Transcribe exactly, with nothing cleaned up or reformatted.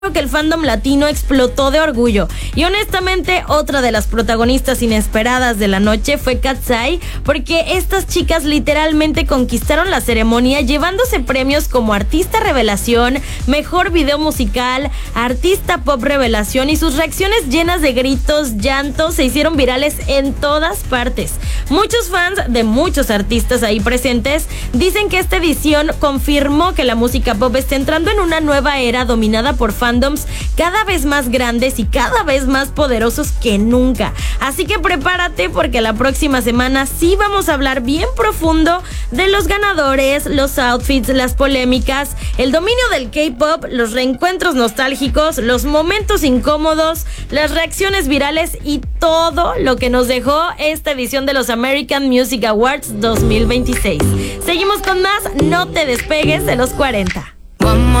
que el fandom latino explotó de orgullo. Y honestamente, otra de las protagonistas inesperadas de la noche fue Katseye, porque estas chicas literalmente conquistaron la ceremonia llevándose premios como Artista Revelación, Mejor Video Musical, Artista Pop Revelación, y sus reacciones llenas de gritos, llantos, se hicieron virales en todas partes. Muchos fans de muchos artistas ahí presentes dicen que esta edición confirmó que la música pop está entrando en una nueva era dominada por fandoms cada vez más grandes y cada vez más poderosos que nunca. Así que prepárate, porque la próxima semana sí vamos a hablar bien profundo de los ganadores, los outfits, las polémicas, el dominio del K-pop, los reencuentros nostálgicos, los momentos incómodos, las reacciones virales y todo lo que nos dejó esta edición de los American Music Awards dos mil veintiséis. Seguimos con más, no te despegues de los cuarenta.